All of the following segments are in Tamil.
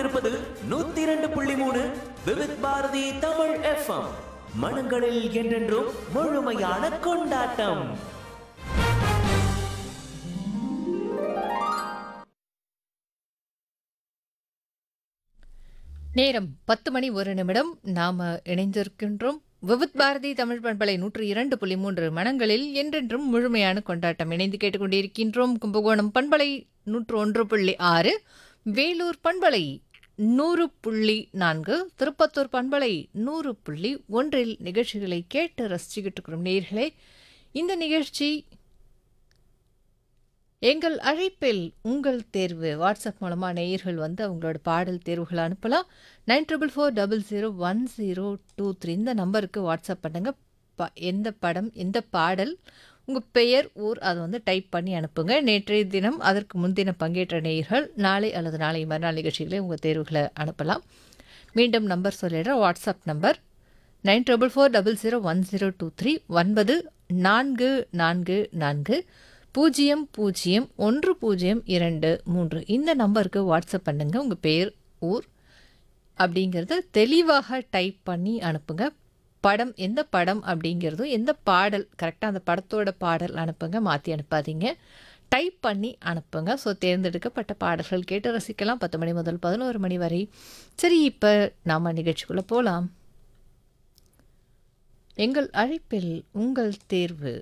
கேட்டுக்கொண்டிருப்பது 102.3 விவித் பாரதி தமிழ் எஃப்எம். மனங்களில் என்றென்றும் முழுமையான கொண்டாட்டம். நேரம் 10:01 நாம இணைந்திருக்கின்றோம். விவித் பாரதி தமிழ் பண்பலை 102.3 மனங்களில் என்றென்றும் முழுமையான கொண்டாட்டம். இணைந்து கேட்டுக்கொண்டிருக்கின்றோம். கும்பகோணம் பண்பலை 101.6, வேலூர் பண்பலை 100.4, திருப்பத்தூர் பண்பலை 100.1 நிகழ்ச்சிகளை கேட்டு ரசிச்சுக்கிட்டு இருக்கிறோம் நேயர்களே. இந்த நிகழ்ச்சி எங்கள் அழைப்பில் உங்கள் தேர்வு. வாட்ஸ்அப் மூலமாக நேயர்கள் வந்து அவங்களோட பாடல் தேர்வுகளை அனுப்பலாம். 9444010123 இந்த நம்பருக்கு வாட்ஸ்அப் பண்ணுங்கள். எந்த படம் எந்த பாடல் உங்கள் பெயர் ஊர் அதை வந்து டைப் பண்ணி அனுப்புங்க. நேற்றைய தினம் அதற்கு முன்தினம் பங்கேற்ற நேயர்கள் நாளை அல்லது நாளை மறுநாள் நிகழ்ச்சிகளே உங்கள் தேர்வுகளை அனுப்பலாம். மீண்டும் நம்பர் சொல்லிடுறேன். WhatsApp number 9444010123 94401023. இந்த நம்பருக்கு வாட்ஸ்அப் பண்ணுங்க. உங்கள் பேர் ஊர் அப்படிங்கிறத தெளிவாக டைப் பண்ணி அனுப்புங்க. படம் எந்த படம் அப்படிங்கிறதும் எந்த பாடல் கரெக்டாக அந்த படத்தோட பாடல் அனுப்புங்க. மாற்றி அனுப்பாதீங்க, டைப் பண்ணி அனுப்புங்க. ஸோ தேர்ந்தெடுக்கப்பட்ட பாடல்கள் கேட்டு ரசிக்கலாம் 10 மணி முதல் 11 மணி வரை. சரி, இப்போ நாம் நிகழ்ச்சிக்குள்ளே போகலாம். எங்கள் அழைப்பில் உங்கள் தேர்வு.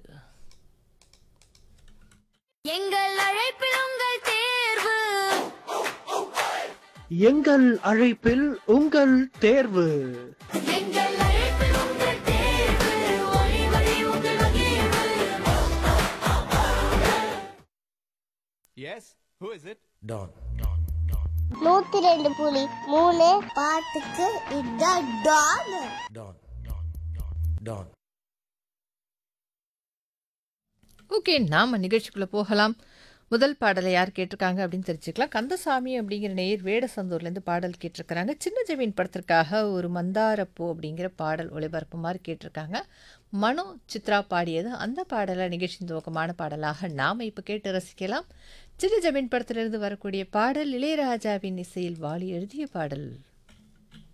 எங்கள் அழைப்பில் உங்கள் தேர்வு. எங்கள் அழைப்பில் உங்கள் தேர்வு. எங்கள் அழைப்பில் உங்கள் தேர்வு. ஒளி வழி உங்கள் வகிர்வு. Yes, who is it? Don. 102.3 பாட்டுக்கு இதான் டான். Don. Don. ஓகே, நாம் நிகழ்ச்சிக்குள்ளே போகலாம். முதல் பாடலை யார் கேட்டிருக்காங்க அப்படின்னு தெரிஞ்சுக்கலாம். கந்தசாமி அப்படிங்கிற நேயர் வேடசந்தூர்லேருந்து பாடல் கேட்டிருக்கிறாங்க. சின்ன ஜமீன் படத்திற்காக ஒரு மந்தாரப்பூ அப்படிங்கிற பாடல் ஒளிபரப்புமாறு கேட்டிருக்காங்க. மனோ சித்ரா பாடியது. அந்த பாடலை நிகழ்ச்சியின் துவக்கமான பாடலாக நாம் இப்போ கேட்டு ரசிக்கலாம். சின்ன ஜமீன் படத்திலிருந்து வரக்கூடிய பாடல் இளையராஜாவின் இசையில் வாலி எழுதிய பாடல்.